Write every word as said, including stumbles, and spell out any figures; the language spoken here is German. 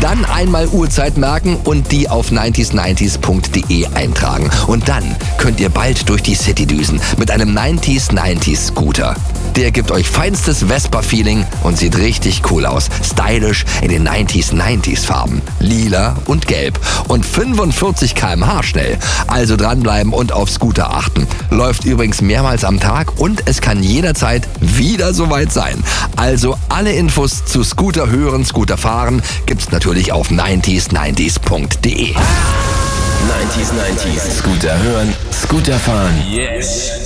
Dann einmal Uhrzeit merken und die auf neunzig neunzig punkt de eintragen. Und dann könnt ihr bald durch die City düsen mit einem neunzig neunzig Scooter. Der gibt euch feinstes Vespa-Feeling und sieht richtig cool aus. Stylisch in den neunzig neunzig Farben. Lila und gelb. Und fünfundvierzig Kilometer pro Stunde schnell. Also dranbleiben und auf Scooter achten. Läuft übrigens mehrmals am Tag und es kann jederzeit wieder soweit sein. Also alle Infos zu Scooter hören, Scooter fahren gibt's natürlich auf neunzig neunzig punkt de. neunzig neunzig. Scooter hören, Scooter fahren. Yes.